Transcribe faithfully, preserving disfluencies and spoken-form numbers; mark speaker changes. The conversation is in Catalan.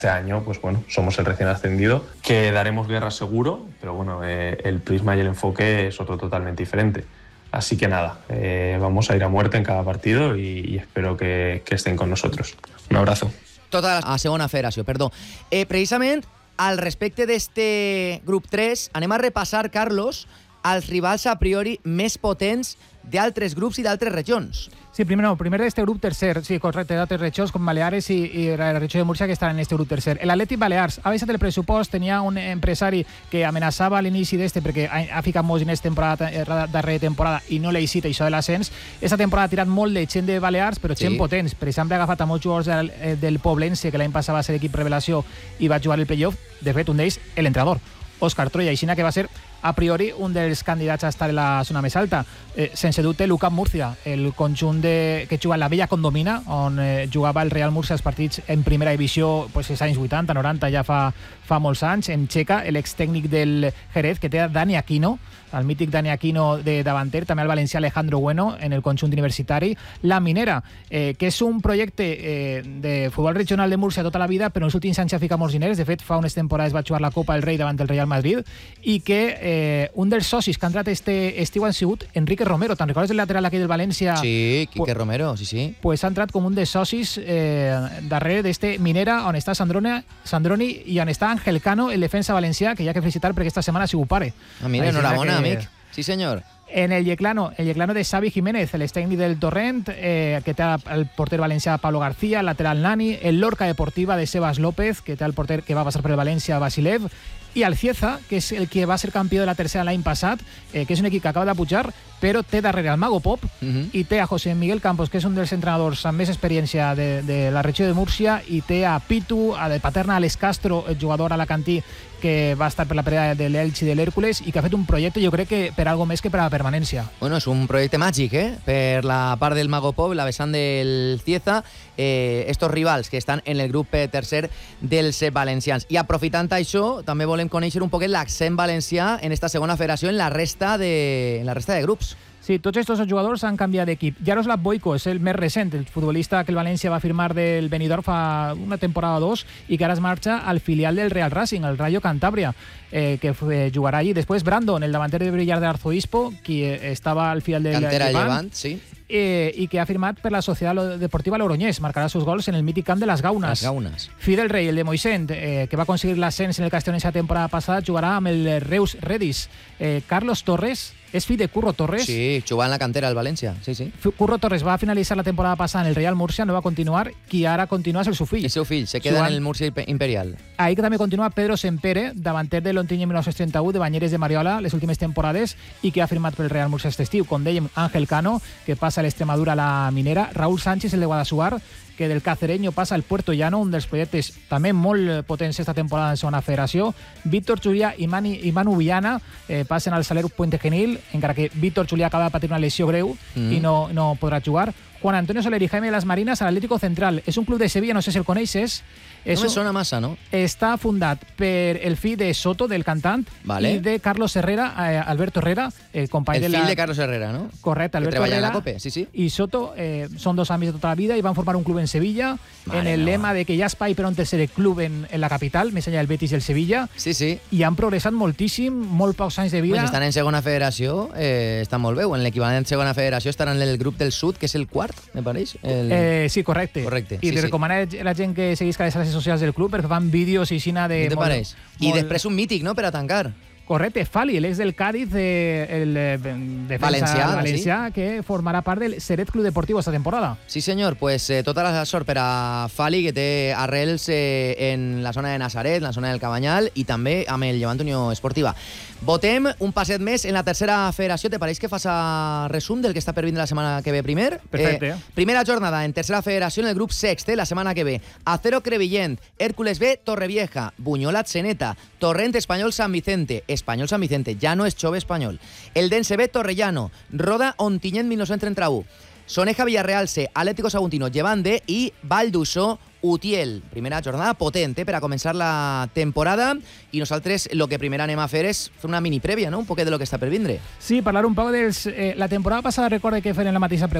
Speaker 1: Este año, pues bueno, somos el recién ascendido, que daremos guerra seguro, pero bueno, eh, el prisma y el enfoque es otro totalmente diferente. Así que nada, eh, vamos a ir a muerte en cada partido y, y espero que, que estén con nosotros. Un abrazo.
Speaker 2: Tota la segona federació, perdó. Eh, precisament, al respecte d'este grup tres, anem a repassar, Carlos, els rivals a priori més potents d'altres grups i d'altres regions.
Speaker 3: Sí, primero, no, primero de este grupo tercer, sí, correcto, de otras regions con Baleares y, y la región de Murcia que están en este grupo tercer. El Atlètic Balears, a veces del pressupost, tenia un empresari que amenaçava a l'inici d'este perquè ha, ha ficat molts diners temporada, darrere temporada i no l'ha eixit això de l'ascens. Esta temporada ha tirat molt de gent de Balears, però gent sí. potents. Per exemple, ha agafat a molts jugadors del, del Poblense, que l'any passat va ser equip revelació i va jugar el playoff. De fet, un d'ells, l'entrenador, Òscar Troya, així que va ser a priori un dels candidats a estar en la zona més alta. Eh, sense dubte, l'U C A M Murcia, el conjunt de, que juga a la vella Condomina, on eh, jugava el Real Murcia els partits en primera divisió pues, als anys vuitanta, noranta, ja fa, fa molts anys. En Checa, l'extècnic del Jerez, que té Dani Aquino, el mític Dani Aquino de davanter, també el valencià Alejandro Bueno en el conjunt universitari. La Minera, eh, que és un projecte eh, de futbol regional de Múrcia tota la vida, però en els últims anys ha ficat molts diners. De fet, fa unes temporades va jugar la Copa del Rei davant del Real Madrid i que eh, un dels socis que han entrat este estiu han sigut Enrique Romero. Te'n recordes el lateral aquí del València?
Speaker 2: Sí, Quique pues, Romero, sí, sí.
Speaker 3: Pues ha entrat com un dels socis eh, darrere d'este Minera, on està Sandrone, Sandroni i on està Ángel Cano, el defensa valencià, que hi ha que felicitar perquè esta setmana ha sigut pare.
Speaker 2: Ah, mira, enhorabona, que... amic. Sí, senyor.
Speaker 3: En el Yeclano, el Yeclano de Xavi Jiménez, el tècnic del Torrent, eh, que té el porter valencià Pablo García, el lateral Nani, el Lorca Deportiva de Sebas López, que té el porter que va passar per el València, Basilev, i el Cieza, que és el que va ser campió de la tercera l'any passat, eh, que és un equip que acaba de pujar, però té darrere el Mago Pop uh-huh. i té a José Miguel Campos, que és un dels entrenadors amb més experiència de, de la regió de Múrcia, i té a Pitu, a de Paterna, Alex Castro, el jugador alacantí que va estar per la pelea de l'Elx i de l'Hèrcules i que ha fet un projecte, jo crec que per algo més que per a la permanència.
Speaker 2: Bueno, és un projecte màgic, eh? Per la part del Mago Pop, la vessant del Cieza, eh, estos rivals que estan en el grup tercer dels valencians. I aprofitant això, també volem conèixer un poquet l'accent valencià en esta segona federació en la resta de, en la resta de grups.
Speaker 3: Sí, tots aquests jugadors han canviat d'equip. Jaroslav Boico és el més recent, el futbolista que el València va firmar del Benidorm fa una temporada o dos i que ara es marxa al filial del Real Racing, el Rayo Cantabria, eh, que eh, jugarà allí. Després Brandon, el davanter de Brillar de Arzobispo, qui eh, estava al filial del
Speaker 2: Cantera
Speaker 3: Llevant,
Speaker 2: Llevant, sí.
Speaker 3: Eh, i que ha firmat per la Societat Deportiva Logroñés. Marcarà sus gols en el mític camp de les Gaunes.
Speaker 2: Les Gaunes.
Speaker 3: Fidel Rey, el de Moixent, eh, que va aconseguir l'ascens en el Castellonès la temporada passada, jugarà amb el Reus Redis. Eh, Carlos Torres és fill de Curro Torres.
Speaker 2: Sí, jugant en la cantera del València. Sí, sí.
Speaker 3: Curro Torres va finalitzar la temporada passada en el Real Murcia, no va continuar, qui ara continua és el seu fill.
Speaker 2: El seu fill, se queda jugant en el Murcia Imperial.
Speaker 3: Ahí que també continua Pedro Sempere, davanter de l'Ontinyent mil nou-cents trenta-u, de Banyeres de Mariola, les últimes temporades, i que ha firmat pel Real Murcia este estiu. Com dèiem, Ángel Cano, que passa a l'Extremadura a la Minera, Raúl Sánchez, el de Guadassuar, que del Cacereño passa al Puerto Llano, un dels projectes també molt potents esta temporada en segona federació. Víctor Julià i, Mani, i Manu Villana eh, passen al Saler Puente Genil, encara que Víctor Julià acaba de patir una lesió greu mm. i no, no podrà jugar. Juan Antonio Soler y Jaime de las Marinas al Atlético Central. És un club de Sevilla, no sé si el coneixes.
Speaker 2: No me sona massa, no?
Speaker 3: Està fundat per el fill de Soto, del cantant,
Speaker 2: vale.
Speaker 3: i de Carlos Herrera, eh, Alberto Herrera, el company
Speaker 2: el
Speaker 3: de la...
Speaker 2: El fill de Carlos Herrera, no?
Speaker 3: Correcte, Alberto
Speaker 2: que treballa
Speaker 3: Herrera.
Speaker 2: En la COPE, sí, sí.
Speaker 3: I Soto eh, són dos amics de tota la vida i van formar un club en Sevilla, vale, en el no. lema de que hi ha espai per a un tercer club en, en la capital, més enllà del Betis i el Sevilla.
Speaker 2: Sí, sí.
Speaker 3: I han progressat moltíssim, molt pocs anys de vida.
Speaker 2: Pues estan en segona federació, eh, estan molt bé. En l'equivalent en segona federació estaran en el grup del sud, que és el quart, me pareix. El...
Speaker 3: Eh, sí, correcte.
Speaker 2: correcte.
Speaker 3: I
Speaker 2: sí,
Speaker 3: li
Speaker 2: sí.
Speaker 3: recomana a la gent que seguisca les xarxes socials del club perquè fan vídeos i xina de...
Speaker 2: Què te pareix? I molt... després un mític, no?, per a tancar.
Speaker 3: Correcte, Fali, l'ex del Cádiz, de, el eh, defensa
Speaker 2: valencià,
Speaker 3: valencià
Speaker 2: sí?
Speaker 3: que formarà part del Seret Club Deportivo esta temporada.
Speaker 2: Sí, senyor, pues eh, tota la sort per a Fali, que té arrels eh, en la zona de Nazaret, en la zona del Cabanyal, i també amb el Llevant Unió Esportiva. Votem un passet més en la tercera federació. Te pareix que fas a resum del que està per vindre la setmana que ve primer?
Speaker 3: Perfecte.
Speaker 2: Eh, primera jornada en tercera federació en el grup sexte, la setmana que ve. Acero Crevillent, Hércules B, Torrevieja, Buñol Atzeneta, Torrent Espanyol San Vicente, Espanyol San Vicente, ja no és Xove Espanyol. El Dense B, Torrellano, Roda Ontinyent mil nou-cents trenta-u, Soneja Villarreal C, Atlético Saguntino, Llevant D i Vall d'Uixó, Utiel. Primera jornada potent eh, per a començar la temporada, i nosaltres el que primer anem a fer és fer una mini prèvia, no?, un poquet de lo que està per vindre.
Speaker 3: Sí, parlar un poc dels... Eh, la temporada passada recorde que feren la mateixa pregunta